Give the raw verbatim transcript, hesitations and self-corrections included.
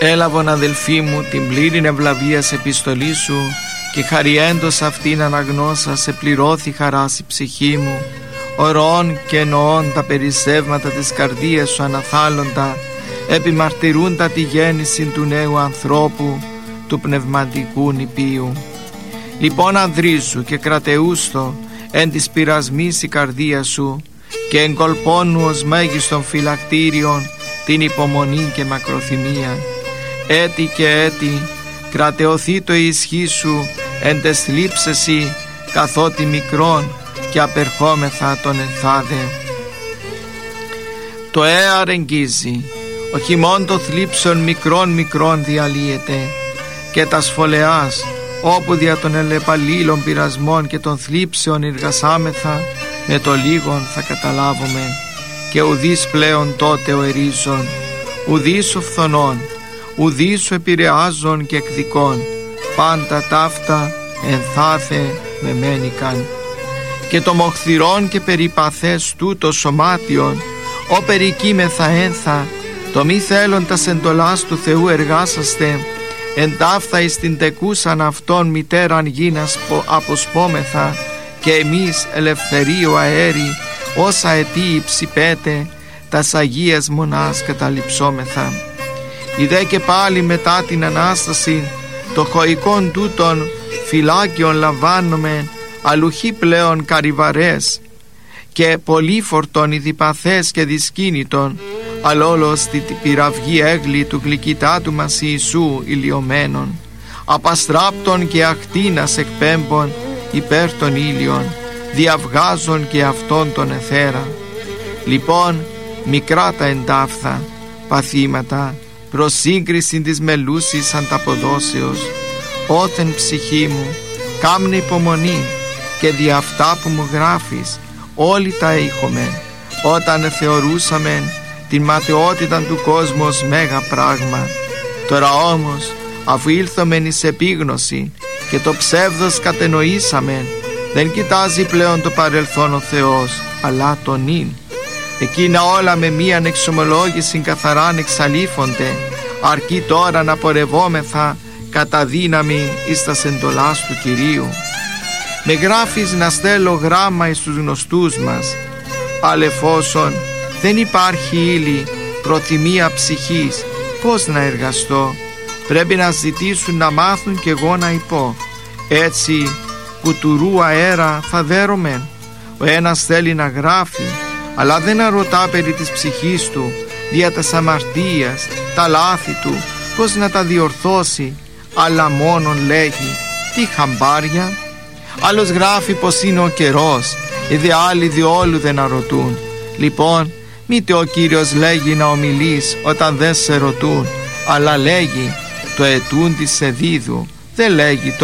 Έλαβον αδελφοί μου την πλήρην ευλαβίας επιστολή σου και χαριέντος αυτήν αναγνώσα σε πληρώθη χαράς η ψυχή μου, ορών και εννοών τα περισσεύματα της καρδίας σου αναθάλοντα, επιμαρτυρούντα τη γέννηση του νέου ανθρώπου, του πνευματικού νηπίου. Λοιπόν ανδρίσου και κρατεούστο εν της πειρασμής η καρδία σου και εγκολπώνου ως μέγιστον φυλακτήριον την υπομονή και μακροθυμία. Έτη και έτη κρατεωθεί το ισχύ σου εν τες θλίψεσι καθότι μικρόν και απερχόμεθα τον ενθάδε. Το έαρ εγγίζει, ο χειμών το θλίψεων μικρόν μικρόν διαλύεται και τα σφολεάς όπου δια των ελεπαλλήλων πειρασμών και των θλίψεων εργασάμεθα με το λίγον θα καταλάβουμε και ουδείς πλέον τότε ο ερίζων, ουδείς ο φθονών, ουδείς σου επηρεάζων και εκδικών, πάντα ταύτα ενθάθε με μένικαν. Και το μοχθηρόν και περιπαθές τούτο σωμάτιον, ο περικείμεθα ένθα, το μη θέλοντας εντολάς του Θεού εργάσαστε, εντάφθα εις την τεκούσαν αυτόν μητέραν γίνας αποσπόμεθα, και εμείς ελευθερίο αέρι, όσα αιτή υψηπέτε, τας Αγίας μονάς καταληψόμεθα. Ιδέ και πάλι μετά την Ανάσταση, το χωικών τούτων φυλάκιον λαμβάνομαι, αλουχή πλέον καρυβαρές και πολύφορτων ειδιπαθές και δυσκίνητων, αλλόλος τη πυραυγή έγλη του γλυκητάτου μας Ιησού ηλιωμένων, απαστράπτων και ακτίνας εκπέμπων υπέρ των ήλιων, διαυγάζων και αυτών τον εθέρα. Λοιπόν μικρά τα εντάφθα παθήματα προς σύγκριση της μελούσης ανταποδόσεως. Όθεν ψυχή μου κάμνε υπομονή, και δι' αυτά που μου γράφεις όλοι τα είχαμε, όταν θεωρούσαμε την ματαιότητα του κόσμου ως μέγα πράγμα. Τώρα όμως αφού ήλθομεν εις επίγνωση και το ψεύδος κατενοήσαμε, δεν κοιτάζει πλέον το παρελθόν ο Θεός, αλλά το νυν. Εκείνα όλα με μίαν εξομολόγηση καθαράν εξαλείφονται, αρκεί τώρα να πορευόμεθα κατά δύναμη εις τας εντολάς του Κυρίου. Με γράφεις να στέλνω γράμμα εις τους γνωστούς μας, αλλά εφόσον δεν υπάρχει ύλη προθυμία ψυχής, πώς να εργαστώ? Πρέπει να ζητήσουν να μάθουν κι εγώ να υπώ. Έτσι κουτουρού αέρα θα δέρωμεν. Ο ένας θέλει να γράφει, αλλά δεν αρωτά περί της ψυχής του, δια τας αμαρτίας, τα λάθη του, πώς να τα διορθώσει, αλλά μόνον λέγει τι χαμπάρια. Άλλος γράφει πως είναι ο καιρός, οι δε άλλοι διόλου δεν αρωτούν. Λοιπόν μήτε ο Κύριος λέγει να ομιλείς όταν δεν σε ρωτούν, αλλά λέγει το ετούν της σε δίδου, δεν λέγει το